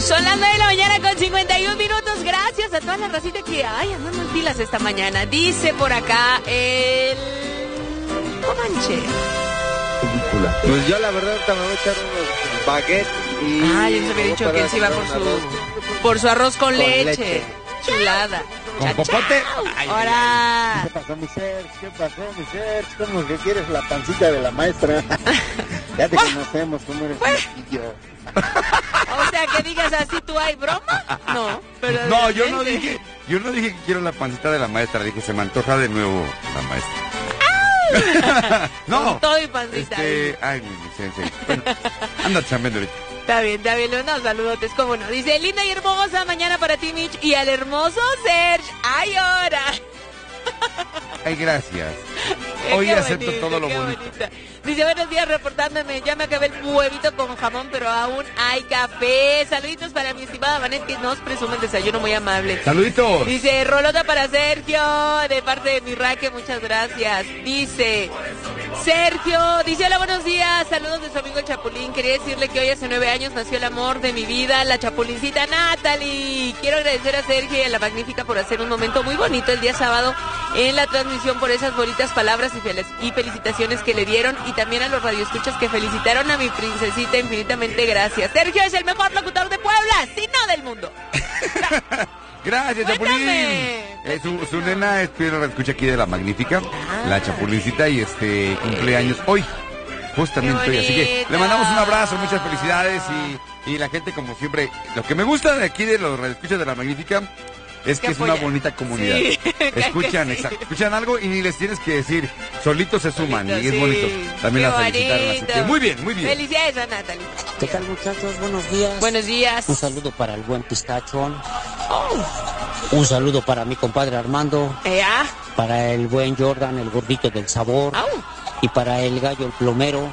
Son las 9 de la mañana con 51 minutos. Gracias a toda la racita que andan en pilas esta mañana. Dice por acá el Comanche. Pues yo la verdad ahorita me voy a echar unos baguettes y... yo les había dicho que él se iba por su arroz con leche. Chulada. ¿Con popote? Ahora. ¿Qué pasó, mi Serge? ¿Qué pasó, mi Serge? ¿Cómo que quieres la pancita de la maestra? Ya te conocemos, cómo eres un chiquillo. O sea, que digas así, ¿tú hay broma? No, pero no, yo no dije que quiero la pancita de la maestra, dije se me antoja de nuevo la maestra. No. Con todo y pancita. Ay, mi sensei. Bueno, anda chambeando ahorita. Está bien, unos saludotes, cómo no. Dice, linda y hermosa mañana para ti, Mitch, y al hermoso Serge. ¡Ay, ahora! Ay, gracias. Hoy acepto todo lo bonito. Dice, buenos días, reportándome. Ya me acabé el huevito con jamón, pero aún hay café. Saluditos para mi estimada Vanet, que nos presume el desayuno muy amable. Saluditos. Dice, rolota para Sergio, de parte de mi raque, muchas gracias. Dice, Sergio, dice, hola, buenos días. Saludos de su amigo el Chapulín. Quería decirle que hoy hace 9 años nació el amor de mi vida, la Chapulincita Natalie. Quiero agradecer a Sergio y a la Magnífica por hacer un momento muy bonito el día sábado en la transmisión, por esas bonitas palabras y felicitaciones que le dieron, y también a los radioescuchas que felicitaron a mi princesita, infinitamente gracias. Sergio es el mejor locutor de Puebla, si no del mundo. Gracias, Chapulín. Su nena es Pedro, escucha aquí de la Magnífica, la Chapulincita, y cumpleaños hoy, justamente hoy. Así que le mandamos un abrazo, muchas felicidades, y la gente, como siempre, lo que me gusta de aquí de los radioescuchas de la Magnífica es que es una bonita comunidad. Sí, escuchan algo y ni les tienes que decir, solitos se suman, y es bonito. También la felicitaron, así que muy bien. Felicidades a Natalie. ¿Qué tal, muchachos? Buenos días. Buenos días. Un saludo para el buen Pistachón. Un saludo para mi compadre Armando. Para el buen Jordan, el gordito del sabor. Y para el gallo, el plomero.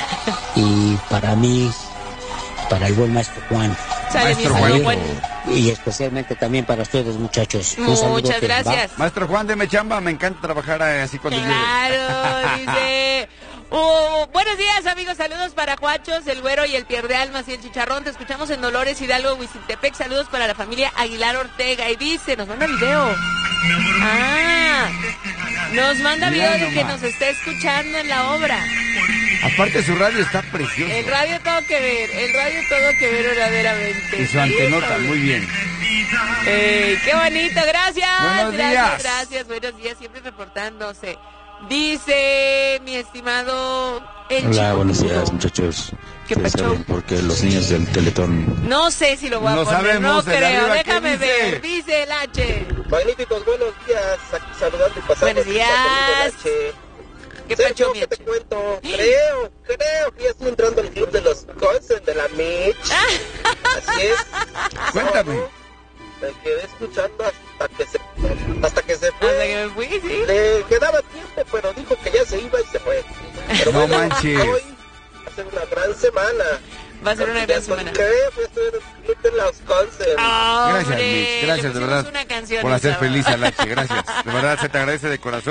Y para mí, para el buen maestro Juan. Maestro Juan. Y especialmente también para ustedes, muchachos. Muchas gracias. Maestro Juan, deme chamba, me encanta trabajar así cuando Claro, dice... buenos días, amigos, saludos para Juachos, el Güero y el Pierde Almas y el Chicharrón. Te escuchamos en Dolores Hidalgo, Huiziltepec. Saludos para la familia Aguilar Ortega. Y dice, nos manda video. Nos manda video de que nos está escuchando en la obra. Aparte, su radio está precioso. El radio todo que ver verdaderamente. Y su antenota, muy bien. Qué bonito, gracias. Buenos días. Gracias, buenos días, siempre reportándose. Dice mi estimado Hola, buenos días, muchachos. ¿Qué pasó? Porque los niños del Teletón... No sé si lo voy a poner, sabemos, no creo, arriba, déjame ver. Dice el H. Magníficos, buenos días. Aquí saludando y pasando. Buenos días. ¿Qué Sergio, pasó, ¿qué te cuento? Creo que ya estoy entrando al club de los Consen de la Mitch. Así es. Cuéntame. Me quedé escuchando hasta que se fue. Hasta que me fui, sí. Le quedaba tiempo, pero dijo que ya se iba y se fue. Pero no manches. Hoy va a ser una gran semana. Va a ser una gran semana. Creo que estoy en el club de los Consen. Gracias, Mitch. Gracias, de verdad. Por hacer feliz al H. Gracias. De verdad, se te agradece de corazón.